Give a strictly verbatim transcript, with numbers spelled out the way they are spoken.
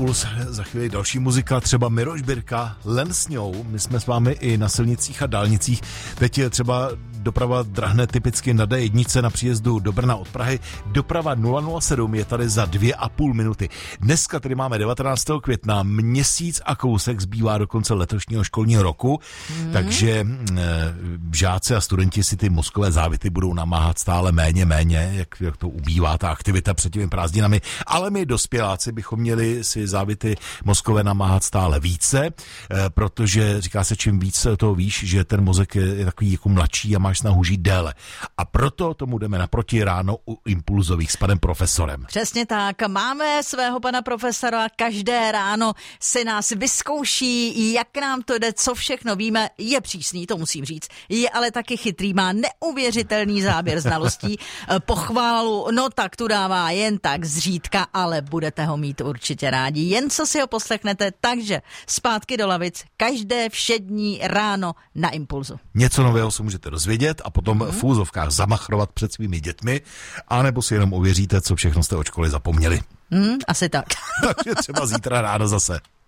Impuls, za chvíli další muzika, třeba Miroš Birka, Len s ňou. My jsme s vámi i na silnicích a dálnicích. Teď je třeba doprava drahne typicky na dé jedna na příjezdu do Brna od Prahy. Doprava nula nula sedm je tady za dvě a půl minuty. Dneska tady máme devatenáctého května, měsíc a kousek zbývá do konce letošního školního roku, mm. takže e, žáci a studenti si ty mozkové závity budou namáhat stále méně, méně, jak, jak to ubývá ta aktivita před těmi prázdninami, ale my dospěláci bychom měli si závity mozkové namáhat stále více, e, protože říká se, čím víc toho víš, že ten mozek je, je takový jako mladší a máš snahu žít déle. A proto tomu jdeme naproti ráno u Impulzových s panem profesorem. Přesně tak. Máme svého pana profesora, každé ráno se nás vyzkouší, jak nám to jde, co všechno víme. Je přísný, to musím říct. Je ale taky chytrý, má neuvěřitelný záběr znalostí. Pochválu, no tak tu dává jen tak zřídka, ale budete ho mít určitě rádi. Jen co si ho poslechnete, takže zpátky do lavic každé všední ráno na Impulzu. Něco nového se můžete dozvědět a potom hmm. v úzovkách zamachrovat před svými dětmi, anebo si jenom ověříte, co všechno jste od školy zapomněli. Hmm, asi tak. Takže třeba zítra ráno zase.